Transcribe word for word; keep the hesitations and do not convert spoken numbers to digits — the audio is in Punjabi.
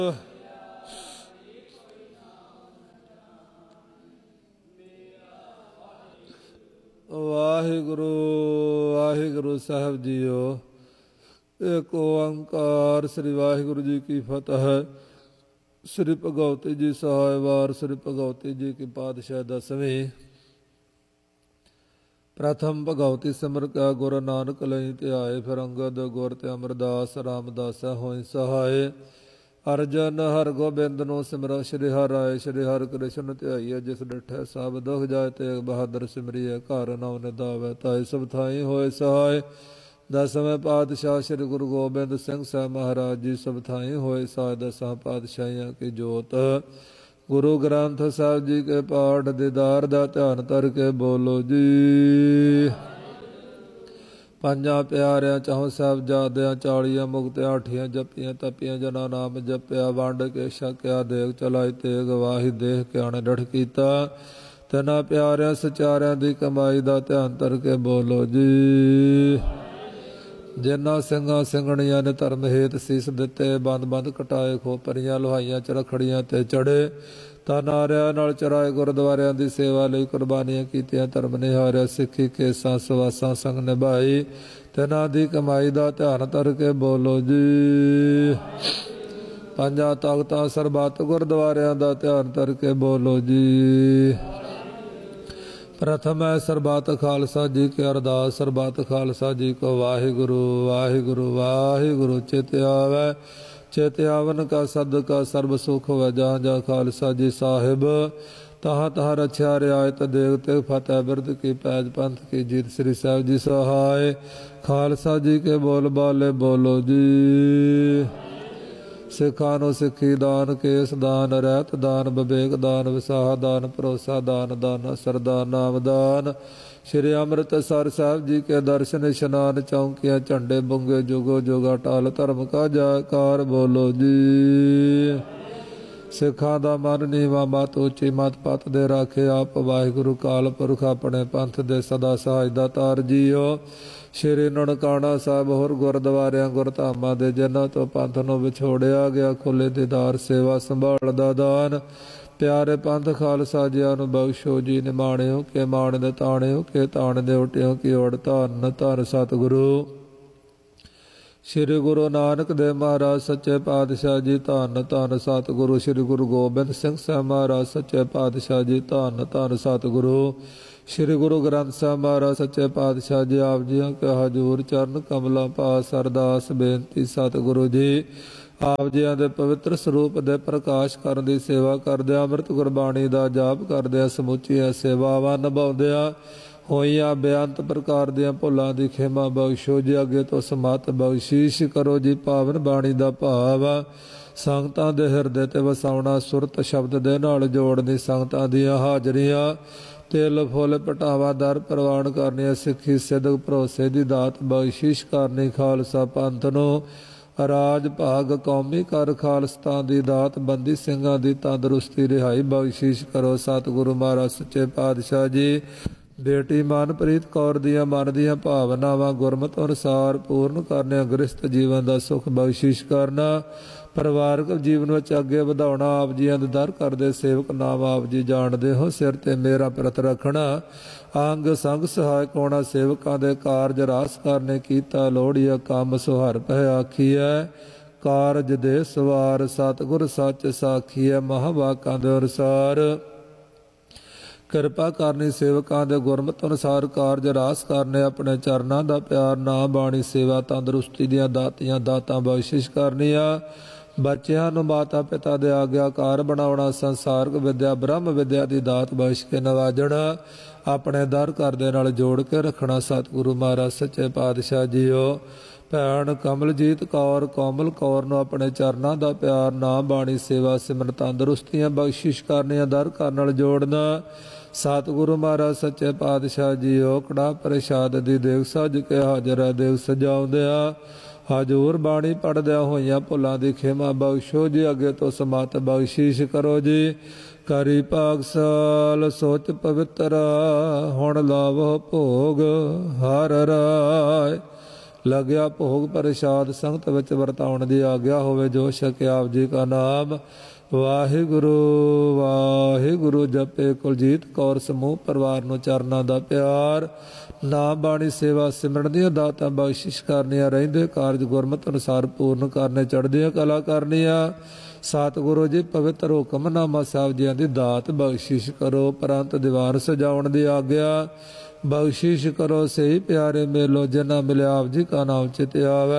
ਵਾਹਿਗੁਰੂ ਵਾਹਿਗੁਰੂ ਸਾਹਿਬ ਜੀਓ। ਏਕ ਓੰਕਾਰ ਸ੍ਰੀ ਵਾਹਿਗੁਰੂ ਜੀ ਕੀ ਫਤਿਹ। ਸ੍ਰੀ ਭਗਵਤੀ ਜੀ ਸਹਾਇ ਵਾਰ। ਸ੍ਰੀ ਭਗਵਤੀ ਜੀ ਕੀ ਪਾਤਸ਼ਾਹ ਦਸਵੀਂ। ਪ੍ਰਥਮ ਭਗਵਤੀ ਸਿਮਰ ਕਾ ਗੁਰੂ ਨਾਨਕ ਲਈ ਧਿਆਏ। ਫਿਰ ਅੰਗਦ ਗੁਰ ਤੇ ਅਮਰਦਾਸ ਰਾਮਦਾਸ ਹੋਇ ਸਹਾਏ। ਅਰਜਨ ਹਰ ਗੋਬਿੰਦ ਨੂੰ ਸਿਮਰੋ। ਸ਼੍ਰੀ ਹਰਿ ਰਾਏ ਸ਼੍ਰੀ ਹਰਿ ਕ੍ਰਿਸ਼ਨ ਧਿਆਈਏ। ਜਿਸ ਡਿਠੈ ਸਭ ਦੁਖ ਜਾਏ। ਤੇਗ ਬਹਾਦਰ ਸਿਮਰੀਏ। ਘਰ ਨਉ ਨਿਧਾਵੈ ਤਾਇ ਸਭ ਥਾਈ ਹੋਏ ਸਹਾਏ। ਦਸਵੇਂ ਪਾਤਸ਼ਾਹ ਸ੍ਰੀ ਗੁਰੂ ਗੋਬਿੰਦ ਸਿੰਘ ਸਾਹਿਬ ਮਹਾਰਾਜ ਜੀ ਸਭ ਥਾਈ ਹੋਏ ਸਹਾਏ। ਦਸਾਂ ਪਾਤਸ਼ਾਹੀਆਂ ਕੀ ਜੋਤ। ਗੁਰੂ ਗ੍ਰੰਥ ਸਾਹਿਬ ਜੀ ਕੇ ਪਾਠ ਦੀਦਾਰ ਦਾ ਧਿਆਨ ਧਰ ਕੇ ਬੋਲੋ ਜੀ। ਪੰਜਾਂ ਪਿਆਰਿਆਂ ਚੌਂ ਸਾਹਿਬਜ਼ਾਦਿਆਂ ਚਾਲੀਆਂ ਮੁਕਤਿਆਂ ਅੱਠੀਆਂ ਜਪੀਆਂ ਤਪੀਆਂ ਜਨਾਂ ਨਾਮ ਜਪਿਆ। ਵੰਡ ਕੇ ਛਕਿਆ ਦੇਗ ਚਲਾਈ ਤੇਗ ਵਾਹੀ ਦੇਖ ਕੇ ਅਣ ਡਠ ਕੀਤਾ। ਤਿੰਨਾਂ ਪਿਆਰਿਆਂ ਸਚਾਰਿਆਂ ਦੀ ਕਮਾਈ ਦਾ ਧਿਆਨ ਧਰ ਕੇ ਬੋਲੋ ਜੀ। ਜਿਨ੍ਹਾਂ ਸਿੰਘਾਂ ਸਿੰਘਣੀਆਂ ਨੇ ਧਰਮ ਹੇਤ ਸੀਸ ਦਿੱਤੇ। ਬੰਦ ਬੰਦ ਕਟਾਏ ਖੋਪਰੀਆਂ ਲੋਹਾਈਆਂ ਚ ਰਖੜੀਆਂ ਤੇ ਚੜੇ। ਤਾਂ ਨਾਰਿਆਂ ਨਾਲ ਚਰਾਏ ਗੁਰਦੁਆਰਿਆਂ ਦੀ ਸੇਵਾ ਲਈ ਕੁਰਬਾਨੀਆਂ ਕੀਤੀਆਂ। ਧਰਮ ਨਿਹਾਰਿਆ ਸਿੱਖੀ ਕੇਸਾਂ ਸਵਾਸਾਂ ਸੰਗ ਨਿਭਾਈ। ਤਿਨਾਂ ਦੀ ਕਮਾਈ ਦਾ ਧਿਆਨ ਧਰ ਕੇ ਬੋਲੋ ਜੀ। ਪੰਜਾਂ ਤਖ਼ਤਾਂ ਸਰਬੱਤ ਗੁਰਦੁਆਰਿਆਂ ਦਾ ਧਿਆਨ ਧਰ ਕੇ ਬੋਲੋ ਜੀ। ਪ੍ਰਥਮ ਹੈ ਸਰਬੱਤ ਖਾਲਸਾ ਜੀ ਕੀ ਅਰਦਾਸ। ਸਰਬੱਤ ਖਾਲਸਾ ਜੀ ਕੋ ਵਾਹਿਗੁਰੂ ਵਾਹਿਗੁਰੂ ਵਾਹਿਗੁਰੂ। ਚਿਤ ਆਵੈ ਚਿਤ ਆਵਨ ਕਾ ਸਦਕਾ ਸਰਬ ਸੁਖ ਹੋਵੇ। ਜਾਂ ਜਾਂ ਖਾਲਸਾ ਜੀ ਸਾਹਿਬ ਤਹਾਂ ਤਹਾਂ ਰਛਿਆ ਰਿਆਇਤ ਦੇਗ ਤੇ ਫਤਿਹ ਬਿਰਦ ਕੀ ਪੈਜ ਪੰਥ ਕੀ ਜੀਤ। ਸ੍ਰੀ ਸਾਹਿਬ ਜੀ ਸਹਾਇ। ਖਾਲਸਾ ਜੀ ਕੇ ਬੋਲ ਬਾਲੇ ਬੋਲੋ ਜੀ। ਸਿੱਖਾਂ ਨੂੰ ਸਿੱਖੀ ਦਾਨ ਕੇਸ ਦਾਨ ਰਹਿਤ ਦਾਨ ਵਿਵੇਕ ਦਾਨ ਵਿਸਾਹ ਦਾਨ ਭਰੋਸਾ ਦਾਨ ਦਾਨ ਸਰਦਾ ਨਾਮ ਦਾਨ। ਸ਼੍ਰੀ ਅੰਮ੍ਰਿਤਸਰ ਸਾਹਿਬ ਜੀ ਕੇ ਦਰਸ਼ਨ ਇਸ਼ਨਾਨ ਚੌਂਕੀਆਂ ਝੰਡੇ ਬੁੰਗੇ ਜੁਗੋ ਜੁਗਾ ਟਾਲ ਧਰਮ ਕਾ ਜੈਕਾਰ ਬੋਲੋ ਜੀ। ਸਿੱਖਾਂ ਦਾ ਮਨ ਨੀਵਾਂ ਮਤ ਉੱਚੀ ਮਤ ਪਤ ਦੇ ਰਾਖੇ ਆਪ ਵਾਹਿਗੁਰੂ ਕਾਲ ਪੁਰਖ ਆਪਣੇ ਪੰਥ ਦੇ ਸਦਾ ਸਹਾਇ ਦਾਤਾਰ ਜੀਓ। ਸ਼੍ਰੀ ਨਨਕਾਣਾ ਸਾਹਿਬ ਹੋਰ ਗੁਰਦੁਆਰਿਆਂ ਗੁਰਧਾਮਾਂ ਦੇ ਜਿਨ੍ਹਾਂ ਤੋਂ ਪੰਥ ਨੂੰ ਵਿਛੋੜਿਆ ਗਿਆ ਖੁੱਲੇ ਦੀਦਾਰ ਸੇਵਾ ਸੰਭਾਲ ਦਾ ਦਾਨ। ਪਿਆਰੇ ਪੰਥ ਖਾਲਸਾ ਜੀਆਂ ਨੂੰ ਬਖਸ਼ੋ ਜੀ। ਨਿਮਾਣਿਓ ਕੇ ਮਾਣ ਦੇ ਤਾਣਿਓ ਕੇ ਤਾਣ ਦੇ ਉਟਿਓ ਕੀ ਓੜ ਧੰਨ ਧੰਨ ਸਤਿਗੁਰੂ ਸ਼੍ਰੀ ਗੁਰੂ ਨਾਨਕ ਦੇਵ ਮਹਾਰਾਜ ਸੱਚੇ ਪਾਤਸ਼ਾਹ ਜੀ। ਧੰਨ ਧੰਨ ਸਤਿਗੁਰੂ ਸ਼੍ਰੀ ਗੁਰੂ ਗੋਬਿੰਦ ਸਿੰਘ ਸਾਹਿਬ ਮਹਾਰਾਜ ਸੱਚੇ ਪਾਤਸ਼ਾਹ ਜੀ। ਧੰਨ ਧੰਨ ਸਤਿਗੁਰੂ ਸ਼੍ਰੀ ਗੁਰੂ ਗ੍ਰੰਥ ਸਾਹਿਬ ਮਹਾਰਾਜ ਸੱਚੇ ਪਾਤਸ਼ਾਹ ਜੀ। ਆਪ ਜੀਆਂ ਕੇ ਹਜ਼ੂਰ ਚਰਨ ਕਮਲਾਂ ਪਾਸ ਅਰਦਾਸ ਬੇਨਤੀ। ਸਤਿਗੁਰੂ ਜੀ ਆਪ ਜੀਆਂ ਦੇ ਪਵਿੱਤਰ ਸਰੂਪ ਦੇ ਪ੍ਰਕਾਸ਼ ਕਰਨ ਦੀ ਸੇਵਾ ਕਰਦਿਆਂ ਅੰਮ੍ਰਿਤ ਗੁਰਬਾਣੀ ਦਾ ਜਾਪ ਕਰਦਿਆਂ ਸਮੁੱਚੀਆਂ ਸੇਵਾਵਾਂ ਨਿਭਾਉਂਦਿਆਂ ਹੋਈਆਂ ਬੇਅੰਤ ਪ੍ਰਕਾਰ ਦੀਆਂ ਭੁੱਲਾਂ ਦੀ ਖਿਮਾ ਬਖਸ਼ੋ ਜੀ। ਅੱਗੇ ਤੋਂ ਸਮਤ ਬਖਸ਼ੀਸ਼ ਕਰੋ ਜੀ। ਪਾਵਨ ਬਾਣੀ ਦਾ ਭਾਵ ਸੰਗਤਾਂ ਦੇ ਹਿਰਦੇ ਤੇ ਵਸਾਉਣਾ। ਸੁਰਤ ਸ਼ਬਦ ਦੇ ਨਾਲ ਜੋੜਨੀ। ਸੰਗਤਾਂ ਦੀਆਂ ਹਾਜ਼ਰੀਆਂ ਤਿਲ ਫੁੱਲ ਪਟਾਵਾ ਦਰ ਪ੍ਰਵਾਨ ਕਰਨੀਆਂ। ਸਿੱਖੀ ਸਿਦਕ ਭਰੋਸੇ ਦੀ ਦਾਤ ਬਖਸ਼ੀਸ਼ ਕਰਨੀ। ਖਾਲਸਾ ਪੰਥ ਨੂੰ ਰਾਜ ਭਾਗ ਕੌਮੀ ਕਰ ਖਾਲਸਤਾਨ ਦੀ ਦਾਤ। ਬੰਦੀ ਸਿੰਘਾਂ ਦੀ ਤੰਦਰੁਸਤੀ ਰਿਹਾਈ ਬਖਸ਼ੀਸ਼ ਕਰੋ। ਸਤਿਗੁਰੂ ਮਹਾਰਾਜ ਸੱਚੇ ਪਾਤਸ਼ਾਹ ਜੀ ਬੇਟੀ ਮਨਪ੍ਰੀਤ ਕੌਰ ਦੀਆਂ ਮਨ ਦੀਆਂ ਭਾਵਨਾਵਾਂ ਗੁਰਮਤਿ ਅਨੁਸਾਰ ਪੂਰਨ ਕਰਨਿਆਂ। ਗ੍ਰਸਤ ਜੀਵਨ ਦਾ ਸੁੱਖ ਬਖਸ਼ੀਸ਼ ਕਰਨਾ। ਪਰਿਵਾਰਕ ਜੀਵਨ ਵਿੱਚ ਅੱਗੇ ਵਧਾਉਣਾ। ਆਪ ਜੀਆਂ ਦੇ ਦਰ ਕਰਦੇ ਸੇਵਕ ਨਾਮ ਆਪ ਜੀ ਜਾਣਦੇ ਹੋ। ਸਿਰ ਤੇ ਮੇਰਾ ਪ੍ਰਤ ਰੱਖਣਾ। ਅੰਗ ਸੰਗ ਸਹਾਇਕ ਹੋਣਾ। ਸੇਵਕਾਂ ਦੇ ਕਾਰਜ ਰਾਸ ਕਰਨੇ। ਕੀਤਾ ਲੋੜੀਆ ਕੰਮ ਸੁਹਰ ਪਹਿ ਆਖੀਐ। ਕਾਰਜ ਦੇ ਸਵਾਰ ਸਤਿਗੁਰ ਸੱਚ ਸਾਖੀਐ। ਮਹਾਂਵਾਕਾਂ ਦੇ ਅਨੁਸਾਰ ਕਿਰਪਾ ਕਰਨੀ। ਸੇਵਕਾਂ ਦੇ ਗੁਰਮਤਿ ਅਨੁਸਾਰ ਕਾਰਜ ਰਾਸ ਕਰਨੇ। ਆਪਣੇ ਚਰਨਾਂ ਦਾ ਪਿਆਰ ਨਾਮ ਬਾਣੀ ਸੇਵਾ ਤੰਦਰੁਸਤੀ ਦੀਆਂ ਦਾਤੀਆਂ ਦਾਤਾਂ ਬਖਸ਼ਿਸ਼ ਕਰਨੀਆਂ। ਬੱਚਿਆਂ ਨੂੰ ਮਾਤਾ ਪਿਤਾ ਦੇ ਆਗਿਆਕਾਰ ਬਣਾਉਣਾ। ਸੰਸਾਰਕ ਵਿਦਿਆ ਬ੍ਰਹਮ ਵਿਦਿਆ ਦੀ ਦਾਤ ਬਖਸ਼ ਕੇ ਨਵਾਜਣਾ। ਆਪਣੇ ਦਰ ਘਰ ਦੇ ਨਾਲ ਜੋੜ ਕੇ ਰੱਖਣਾ। ਸਤਿਗੁਰੂ ਮਹਾਰਾਜ ਸੱਚੇ ਪਾਤਸ਼ਾਹ ਜੀਓ ਭੈਣ ਕਮਲਜੀਤ ਕੌਰ ਕੋਮਲ ਕੌਰ ਨੂੰ ਆਪਣੇ ਚਰਨਾਂ ਦਾ ਪਿਆਰ ਨਾਮ ਬਾਣੀ ਸੇਵਾ ਸਿਮਰਨ ਤੰਦਰੁਸਤੀਆਂ ਬਖਸ਼ਿਸ਼ ਕਰਨੀਆਂ। ਦਰ ਘਰ ਨਾਲ ਜੋੜਨਾ। ਸਤਿਗੁਰੂ ਮਹਾਰਾਜ ਸੱਚੇ ਪਾਤਸ਼ਾਹ ਜੀਓ ਕੜਾ ਪ੍ਰਸ਼ਾਦ ਦੀ ਦੇਗ ਸੱਜ ਕੇ ਹਾਜ਼ਰ ਹੈ। ਦੇਗ ਸਜਾਉਂਦਿਆਂ ਹਜ਼ੂਰ ਬਾਣੀ ਪੜ੍ਹਦਿਆਂ ਹੋਈਆਂ ਭੁੱਲਾਂ ਦੀ ਖਿਮਾ ਬਖਸ਼ੋ ਜੀ। ਅੱਗੇ ਤੋਂ ਸਮਤ ਬਖਸ਼ੀਸ਼ ਕਰੋ ਜੀ। ਕਰੀ ਪਾਕਸਾਲ ਸੋਚ ਪਵਿੱਤਰ ਹੁਣ ਲਾਵੋ ਭੋਗ ਹਰ ਰਾਏ। ਲੱਗਿਆ ਭੋਗ ਪ੍ਰਸ਼ਾਦ ਸੰਗਤ ਵਿੱਚ ਵਰਤਾਉਣ ਦੀ ਆਗਿਆ ਹੋਵੇ। ਜੋ ਛਕਿਆ ਆਪ ਜੀ ਕਾ ਨਾਮ ਵਾਹਿਗੁਰੂ ਵਾਹਿਗੁਰੂ ਜਪੇ। ਕੁਲਜੀਤ ਕੌਰ ਸਮੂਹ ਪਰਿਵਾਰ ਨੂੰ ਚਰਨਾਂ ਦਾ ਪਿਆਰ। ਨਾਮ ਬਾਣੀ ਸੇਵਾ ਸਿਮਰਨ ਦੀਆਂ ਦਾਤਾਂ ਬਖਸ਼ਿਸ਼ ਕਰਨੀਆਂ, ਰਹਿੰਦੇ ਕਾਰਜ ਗੁਰਮਤਿ ਅਨੁਸਾਰ ਪੂਰਨ ਕਰਨੇ, ਚੜ੍ਹਦੀਆਂ ਕਲਾ ਕਰਨੀਆਂ। ਸਤਿਗੁਰੂ ਜੀ ਪਵਿੱਤਰ ਹੁਕਮਨਾਮਾ ਸਾਹਿਬ ਜੀਆਂ ਦੀ ਦਾਤ ਬਖਸ਼ਿਸ਼ ਕਰੋ। ਪ੍ਰੰਤ ਦੀਵਾਨ ਸਜਾਉਣ ਦੀ ਆਗਿਆ ਬਖਸ਼ਿਸ਼ ਕਰੋ। ਸਹੀ ਪਿਆਰੇ ਮੇਲੋ ਜਿਨ੍ਹਾਂ ਮਿਲਿਆ ਆਪ ਜੀ ਕਾ ਨਾਮ ਚਿਤ ਆਵੈ।